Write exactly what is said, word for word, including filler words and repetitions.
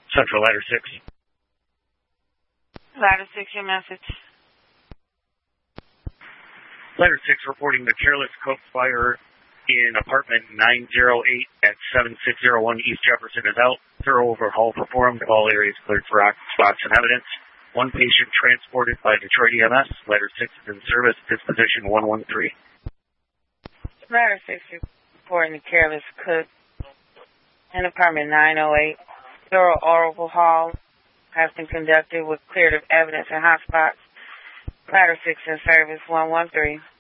Central Ladder six. Ladder six, your message. Ladder six reporting the careless cook fire in apartment nine oh eight at seven six oh one East Jefferson is out. Thorough overhaul performed. All areas cleared for spots and evidence. One patient transported by Detroit E M S. Ladder six is in service. Disposition one one three. Ladder six reporting the careless cook in apartment nine oh eight. Thorough overhaul has been conducted with cleared of evidence and hotspots. Ladder six in service one one three.